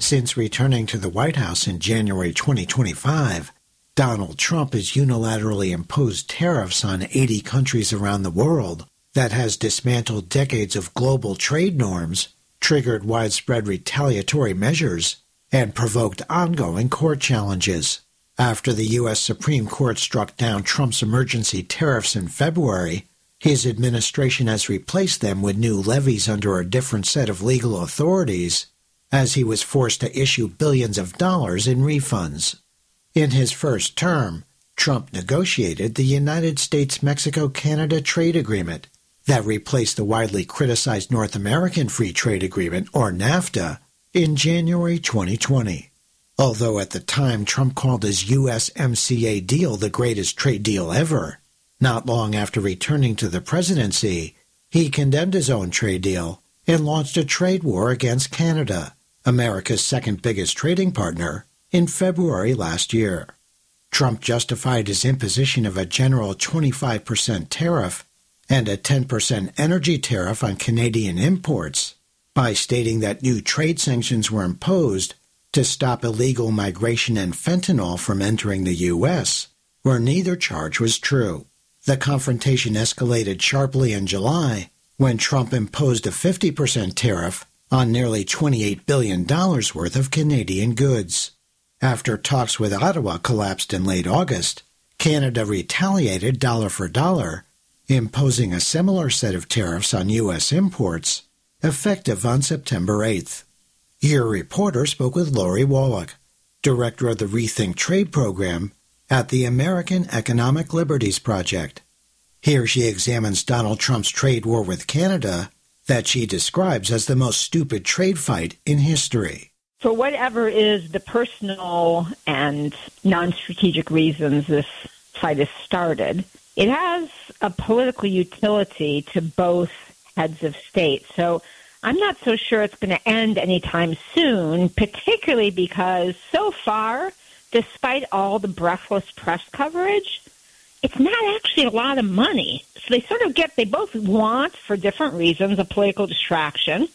Since returning to the White House in January 2025, Donald Trump has unilaterally imposed tariffs on 80 countries around the world that has dismantled decades of global trade norms, triggered widespread retaliatory measures, and provoked ongoing court challenges. After the U.S. Supreme Court struck down Trump's emergency tariffs in February, his administration has replaced them with new levies under a different set of legal authorities, as he was forced to issue billions of dollars in refunds. In his first term, Trump negotiated the United States-Mexico-Canada Trade Agreement that replaced the widely criticized North American Free Trade Agreement, or NAFTA, in January 2020. Although at the time Trump called his USMCA deal the greatest trade deal ever, not long after returning to the presidency, he condemned his own trade deal and launched a trade war against Canada, America's second biggest trading partner, in February last year. Trump justified his imposition of a general 25% tariff and a 10% energy tariff on Canadian imports by stating that new trade sanctions were imposed to stop illegal migration and fentanyl from entering the U.S., where neither charge was true. The confrontation escalated sharply in July when Trump imposed a 50% tariff on nearly $28 billion worth of Canadian goods. After talks with Ottawa collapsed in late August, Canada retaliated dollar for dollar, imposing a similar set of tariffs on U.S. imports, effective on September 8th. Your reporter spoke with Lori Wallach, director of the Rethink Trade program at the American Economic Liberties Project. Here she examines Donald Trump's trade war with Canada that she describes as the most stupid trade fight in history. For whatever is the personal and non-strategic reasons this fight has started, it has a political utility to both heads of state. So I'm not so sure it's going to end anytime soon, particularly because so far, despite all the breathless press coverage, it's not actually a lot of money. So they both want, for different reasons, a political distraction.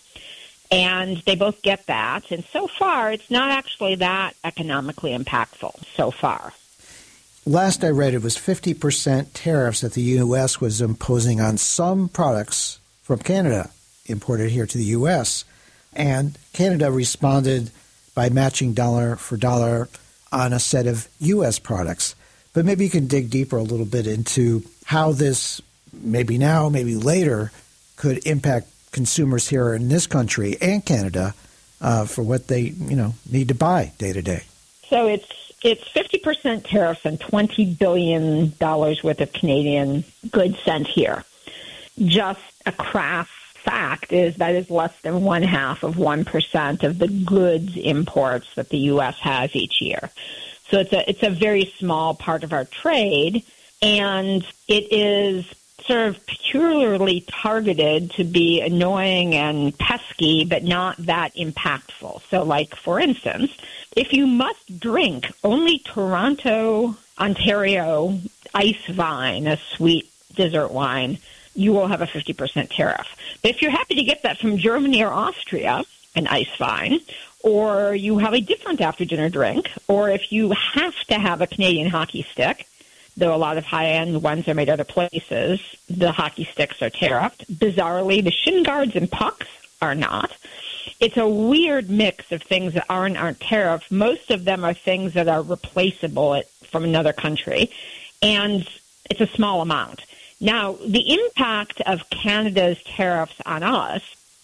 And they both get that. And so far, it's not actually that economically impactful so far. Last I read, it was 50% tariffs that the U.S. was imposing on some products from Canada imported here to the U.S. And Canada responded by matching dollar for dollar on a set of U.S. products. But maybe you can dig deeper a little bit into how this, maybe now, maybe later, could impact consumers here in this country and Canada for what they, need to buy day to day. So it's 50% tariffs and $20 billion worth of Canadian goods sent here. Just a crass fact is that is less than 0.5% of the goods imports that the U.S. has each year. So it's a very small part of our trade, and it is sort of peculiarly targeted to be annoying and pesky, but not that impactful. So, like, for instance, if you must drink only Toronto, Ontario ice vine, a sweet dessert wine, you will have a 50% tariff. But if you're happy to get that from Germany or Austria, an ice vine, or you have a different after-dinner drink, or if you have to have a Canadian hockey stick, though a lot of high-end ones are made other places, the hockey sticks are tariffed. Bizarrely, the shin guards and pucks are not. It's a weird mix of things that aren't tariffed. Most of them are things that are replaceable from another country, and it's a small amount. Now, the impact of Canada's tariffs on us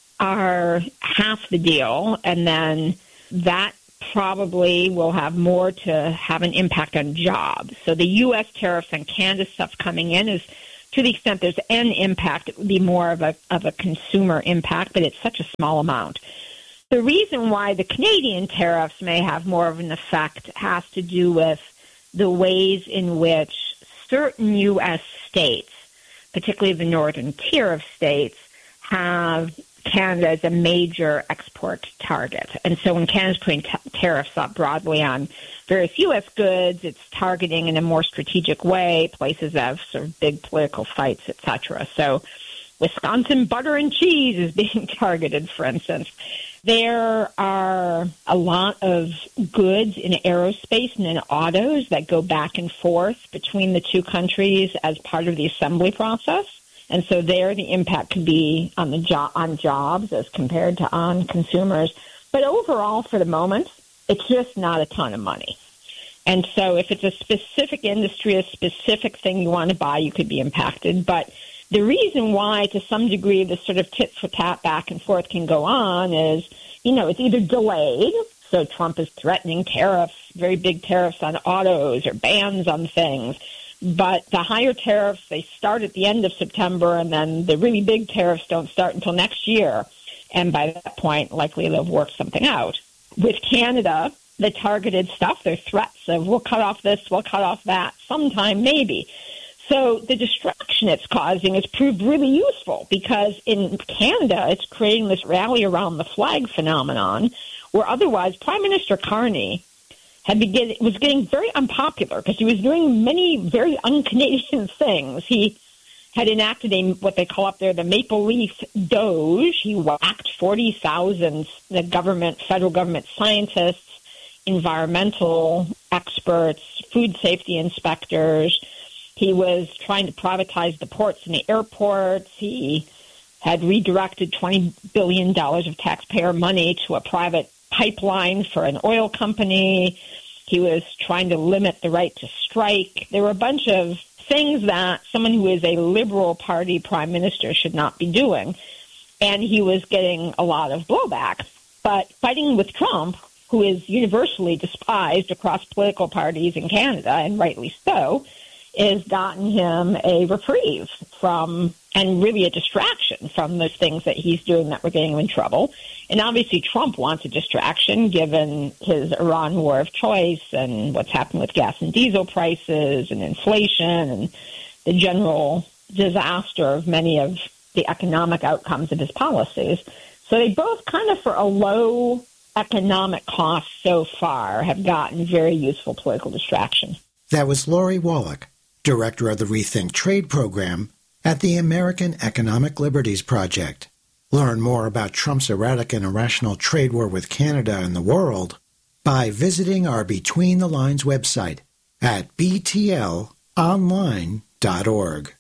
are half the deal, and then that probably will have more to have an impact on jobs. So the U.S. tariffs and Canada stuff coming in is, to the extent there's an impact, it would be more of a consumer impact, but it's such a small amount. The reason why the Canadian tariffs may have more of an effect has to do with the ways in which certain U.S. states, particularly the northern tier of states, have Canada as a major export target. And so when Canada's putting tariffs up broadly on various U.S. goods, it's targeting in a more strategic way places that have sort of big political fights, et cetera. So Wisconsin butter and cheese is being targeted, for instance. There are a lot of goods in aerospace and in autos that go back and forth between the two countries as part of the assembly process. And so there the impact could be on on jobs as compared to on consumers. But overall, for the moment, it's just not a ton of money. And so if it's a specific industry, a specific thing you want to buy, you could be impacted. But the reason why, to some degree, this sort of tit-for-tat back and forth can go on is, it's either delayed. So Trump is threatening tariffs, very big tariffs on autos or bans on things. But the higher tariffs, they start at the end of September, and then the really big tariffs don't start until next year. And by that point, likely they'll work something out. With Canada, the targeted stuff, their threats of we'll cut off this, we'll cut off that, sometime maybe. So the distraction it's causing has proved really useful because in Canada, it's creating this rally around the flag phenomenon where otherwise Prime Minister Carney was getting very unpopular because he was doing many very un-Canadian things. He had enacted what they call up there the Maple Leaf Doge. He whacked 40,000 federal government scientists, environmental experts, food safety inspectors. He was trying to privatize the ports and the airports. He had redirected $20 billion of taxpayer money to a private pipeline for an oil company. He was trying to limit the right to strike. There were a bunch of things that someone who is a Liberal Party prime minister should not be doing. And he was getting a lot of blowback. But fighting with Trump, who is universally despised across political parties in Canada, and rightly so, has gotten him a reprieve from, and really a distraction from those things that he's doing that were getting him in trouble. And obviously Trump wants a distraction given his Iran war of choice and what's happened with gas and diesel prices and inflation and the general disaster of many of the economic outcomes of his policies. So they both kind of, for a low economic cost so far, have gotten very useful political distraction. That was Lori Wallach, Director of the Rethink Trade Program at the American Economic Liberties Project. Learn more about Trump's erratic and irrational trade war with Canada and the world by visiting our Between the Lines website at btlonline.org.